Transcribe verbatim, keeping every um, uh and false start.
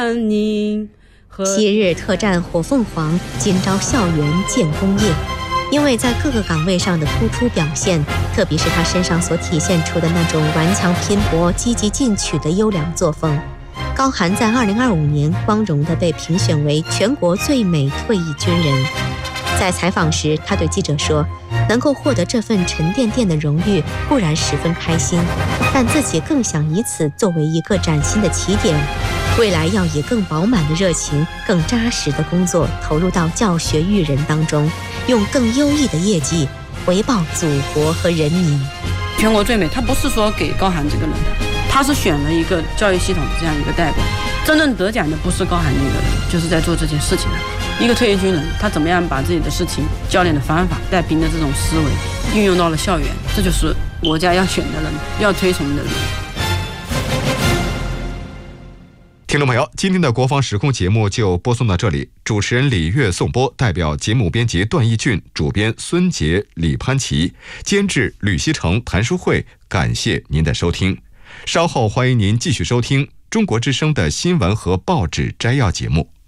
昔日特战火凤凰今朝校园建功业，因为在各个岗位上的突出表现，特别是他身上所体现出的那种顽强拼搏、积极进取的优良作风，高涵在二零二五年光荣地被评选为全国最美退役军人。在采访时，他对记者说，能够获得这份沉甸甸的荣誉固然十分开心，但自己更想以此作为一个崭新的起点，未来要以更饱满的热情、更扎实的工作投入到教学育人当中，用更优异的业绩回报祖国和人民。 全国最美，他不是说给高涵这个人的，他是选了一个教育系统的这样一个代表。真正得奖的不是高涵这个人，就是在做这件事情的一个退役军人，他怎么样把自己的事情、教练的方法、带兵的这种思维运用到了校园，这就是国家要选的人、要推崇的人。 听众朋友，今天的国防时空节目就播送到这里，主持人李月颂播，代表节目编辑段义俊，主编孙杰、李潘琪，监制吕希成、谭淑慧，感谢您的收听。稍后欢迎您继续收听中国之声的新闻和报纸摘要节目。